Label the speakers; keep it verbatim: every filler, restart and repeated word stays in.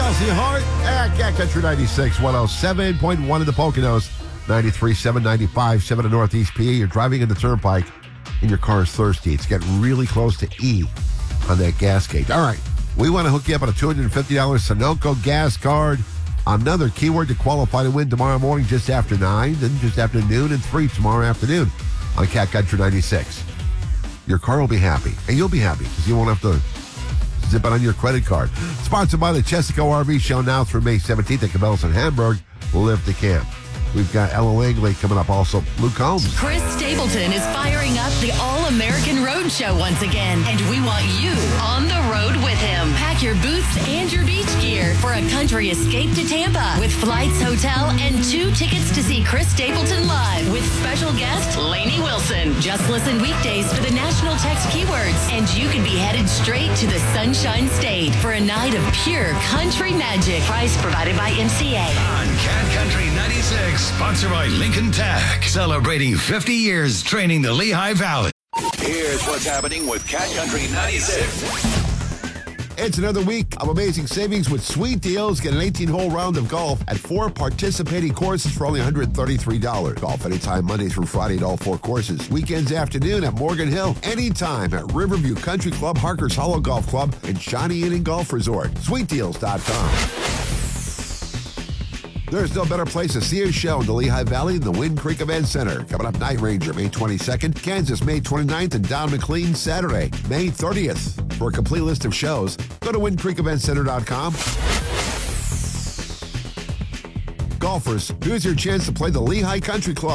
Speaker 1: Chelsea Hart at Cat Country ninety-six, one oh seven point one in the Poconos, ninety-three point seven, ninety-five point seven in Northeast P A. You're driving in the turnpike and your car is thirsty. It's getting really close to E on that gas gauge. All right, we want to hook you up on a two hundred fifty dollars Sunoco gas card. Another keyword to qualify to win tomorrow morning just after nine, then just after noon, and three tomorrow afternoon on Cat Country ninety-six. Your car will be happy, and you'll be happy because you won't have to zip it on your credit card. Sponsored by the Chesaco R V Show now through May seventeenth at Cabela's in Hamburg. Live to camp. We've got Ella Langley coming up also. Luke Combs.
Speaker 2: Chris Stapleton is firing up the All-American Road Show once again, and we want you on the road with him. Pack your boots and your beach gear for a country escape to Tampa with flights, hotel, and two tickets to see Chris Stapleton live with special guest Lainey Wilson. Just listen weekdays for the national text keywords, and you can be headed straight to the Sunshine State for a night of pure country magic. Price provided by M C A.
Speaker 3: On Cat Country ninety-six. Sponsored by Lincoln Tech, celebrating fifty years training the Lehigh Valley. Here's what's happening with Cat Country ninety-six.
Speaker 1: It's another week of amazing savings with sweet deals. Get an eighteen-hole round of golf at four participating courses for only one hundred thirty-three dollars. Golf anytime Monday through Friday at all four courses. Weekends afternoon at Morgan Hill. Anytime at Riverview Country Club, Harkers Hollow Golf Club, and Johnny Inn and Golf Resort. sweet deals dot com. There's no better place to see a show in the Lehigh Valley than the Wind Creek Event Center. Coming up, Night Ranger, May twenty-second, Kansas, May twenty-ninth, and Don McLean, Saturday, May thirtieth. For a complete list of shows, go to wind creek event center dot com. Golfers, here's your chance to play the Lehigh Country Club.